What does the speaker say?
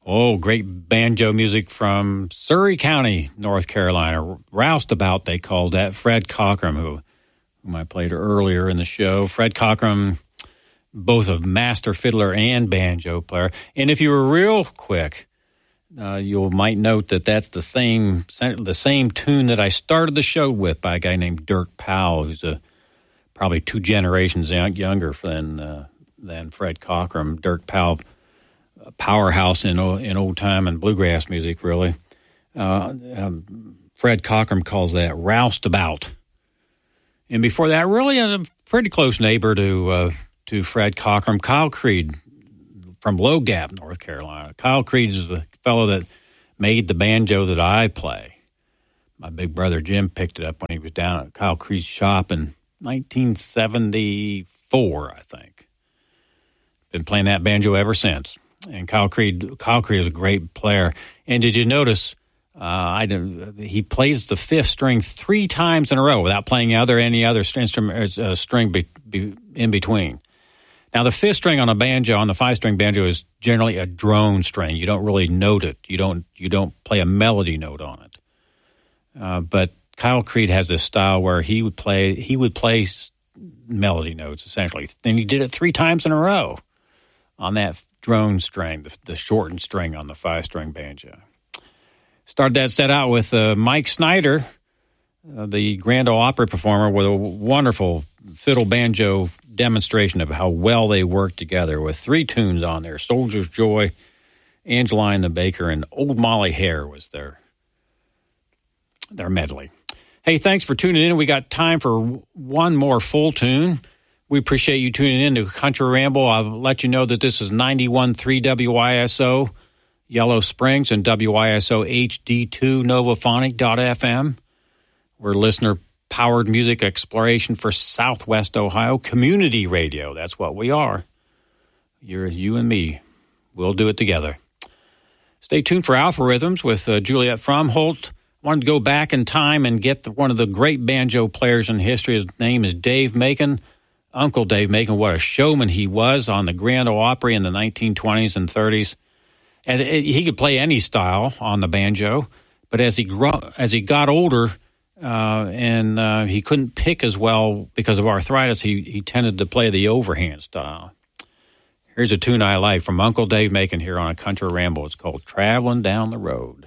Oh, great banjo music from Surry County, North Carolina. Roustabout, they called that. Fred Cockrum, whom I played earlier in the show. Fred Cockrum, both a master fiddler and banjo player. And if you were real quick, you might note that that's the same tune that I started the show with by a guy named Dirk Powell, who's probably 2 generations younger than Fred Cockrum. Dirk Powell, a powerhouse in old time and bluegrass music, really. Fred Cockrum calls that Roustabout. And before that, really a pretty close neighbor to Fred Cockrum, Kyle Creed from Low Gap, North Carolina. Kyle Creed is the fellow that made the banjo that I play. My big brother Jim picked it up when he was down at Kyle Creed's shop in 1974, I think. Been playing that banjo ever since. And Kyle Creed is a great player. And did you notice he plays the 5th string 3 times in a row without playing any other instrument string in between. Now, the 5th string on a banjo, on the 5-string banjo, is generally a drone string. You don't really note it. You don't play a melody note on it. But Kyle Creed has this style where he would play melody notes essentially, and he did it 3 times in a row on that drone string, the shortened string on the 5-string banjo. Started that set out with Mike Snyder, the Grand Ole Opry performer, with a wonderful fiddle banjo demonstration of how well they work together with 3 tunes on there. Soldier's Joy, Angeline the Baker, and Old Molly Hare was their medley. Hey, thanks for tuning in. We got time for one more full tune. We appreciate you tuning in to Country Ramble. I'll let you know that this is 91.3 WYSO Yellow Springs and WYSO HD2 Novaphonic.FM. We're listener-powered music exploration for Southwest Ohio community radio. That's what we are. You and me. We'll do it together. Stay tuned for Alpha Rhythms with Juliet Fromholt. Wanted to go back in time and get one of the great banjo players in history. His name is Dave Macon. Uncle Dave Macon, what a showman he was on the Grand Ole Opry in the 1920s and 30s. And he could play any style on the banjo, but as he got older and he couldn't pick as well because of arthritis, he tended to play the overhand style. Here's a tune I like from Uncle Dave Macon here on A Country Ramble. It's called Traveling Down the Road.